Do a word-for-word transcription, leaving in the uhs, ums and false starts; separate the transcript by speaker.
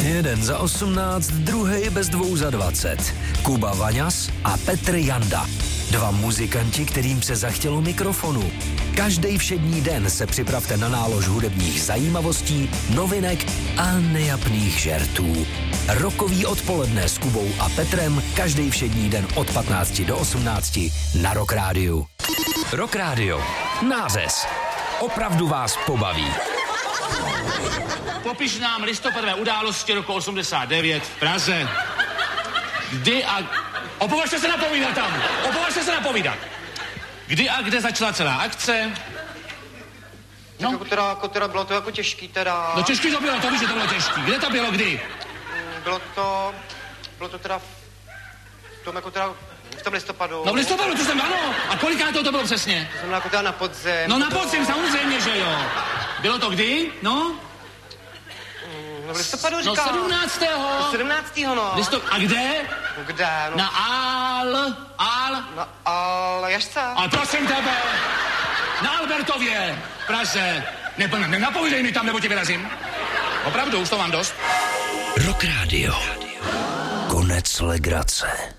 Speaker 1: Jeden za osmnáct, druhej bez dvou za dvacet. Kuba Vaňas a Petr Janda. Dva muzikanti, kterým se zachtělo mikrofonu. Každý všední den se připravte na nálož hudebních zajímavostí, novinek a nejapných žertů. Rokový odpoledne s Kubou a Petrem každý všední den od patnácti do osmnácti na Rock Rádiu. Rock Rádio. Nářez. Opravdu vás pobaví.
Speaker 2: Popiš nám listopadové události roku osmdesát devět v Praze. Kdy a... Opovažte se napovídat tam! Opovažte se napovídat! Kdy a kde začala celá akce?
Speaker 3: No. Jako teda, jako teda bylo to jako těžký teda.
Speaker 2: No těžký to bylo, to víš, že to bylo těžký. Kde to bylo, kdy?
Speaker 3: Bylo to, bylo to teda v tom jako teda, v tom listopadu.
Speaker 2: No v listopadu, to jsem, ano. A koliká to, to bylo přesně?
Speaker 3: To znamená jako teda na podzim.
Speaker 2: No na podzim, samozřejmě, že jo. Bylo to kdy? No?
Speaker 3: No v listopadu říkám.
Speaker 2: No sedmnáctého.
Speaker 3: No sedmnáctého, no.
Speaker 2: Listop... A kde?
Speaker 3: No kde? No.
Speaker 2: Na Al... Al...
Speaker 3: Na Aljašce.
Speaker 2: Ale prosím tebe, na Albertově, v Praze. Ne, ne, nenapovídej mi tam, nebo tě vyrazím. Opravdu, už to mám dost.
Speaker 1: Rock Rádio. Konec legrace.